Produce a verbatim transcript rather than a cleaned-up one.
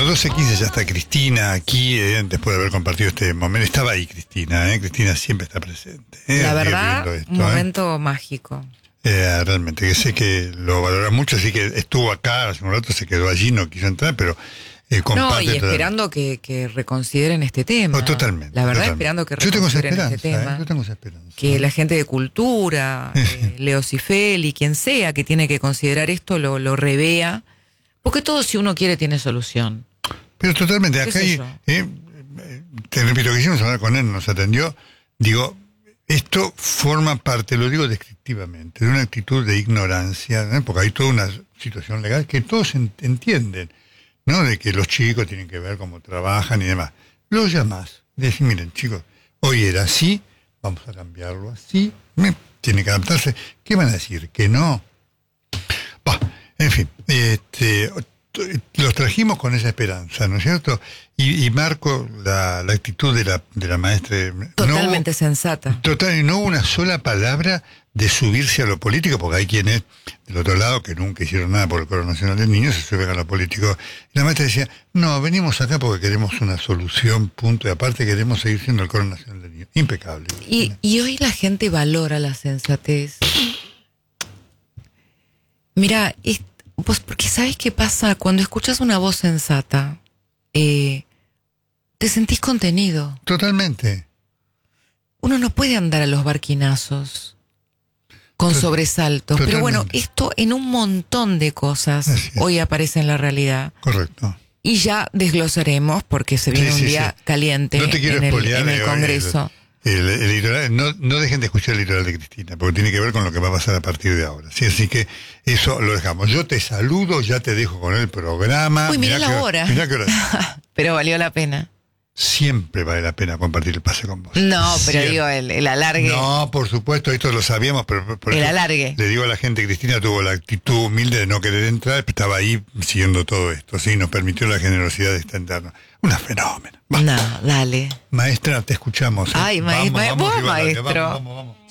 doce quince ya está Cristina aquí, eh, después de haber compartido este momento. Estaba ahí Cristina, eh. Cristina siempre está presente. Eh, La verdad, esto, un momento eh. mágico. Eh, realmente, que sé que lo valora mucho, así que estuvo acá, hace un rato se quedó allí, no quiso entrar, pero eh, comparte. No, y esperando que, que reconsideren este tema. Oh, totalmente. La verdad, totalmente. esperando que Yo tengo esa reconsideren esperanza, este tema. eh, yo tengo esa esperanza. Que la gente de cultura, eh, Leo Cifeli, quien sea que tiene que considerar esto, lo, lo revea. Porque todo, si uno quiere, tiene solución. Pero totalmente, acá hay, eh, te repito, que hicimos hablar con él, nos atendió, digo, esto forma parte, lo digo descriptivamente, de una actitud de ignorancia, ¿eh? Porque hay toda una situación legal que todos en, entienden, ¿no? De que los chicos tienen que ver cómo trabajan y demás. Los llamás, decís, miren chicos, hoy era así, vamos a cambiarlo así, ¿eh? Tienen que adaptarse. ¿Qué van a decir? ¿Que no? Bah, en fin, este... los trajimos con esa esperanza, ¿no es cierto? Y, y marco la, la actitud de la, de la maestra. Totalmente no, sensata. Total, y no hubo una sola palabra de subirse a lo político, porque hay quienes del otro lado que nunca hicieron nada por el Coro Nacional del Niño se suben a lo político. Y la maestra decía, no, venimos acá porque queremos una solución, punto, y aparte queremos seguir siendo el Coro Nacional del Niño. Impecable. Y, y hoy la gente valora la sensatez. Mira, es, pues porque ¿sabes qué pasa? Cuando escuchas una voz sensata, eh, te sentís contenido. Totalmente. Uno no puede andar a los barquinazos con Tot- sobresaltos. Totalmente. Pero bueno, esto en un montón de cosas hoy aparece en la realidad. Correcto. Y ya desglosaremos porque se viene sí, un sí, día sí. caliente no te quiero en, el, en el de, Congreso. El, el, el litoral, no, no dejen de escuchar el litoral de Cristina, porque tiene que ver con lo que va a pasar a partir de ahora. ¿Sí? Así que eso lo dejamos. Yo te saludo, ya te dejo con el programa. Uy, mira la hora. Mirá qué hora. Pero valió la pena. Siempre vale la pena compartir el pase con vos. No, pero Siempre. digo, el, el alargue. No, por supuesto, esto lo sabíamos, pero por el eso alargue. Le digo a la gente, Cristina tuvo la actitud humilde de no querer entrar, pero estaba ahí siguiendo todo esto, sí, nos permitió la generosidad de extendernos. Una fenómena. Va. No, dale. Maestra, te escuchamos. ¿eh? Ay, maestra, vamos, vamos, vos, maestro. Vamos, vamos, vamos.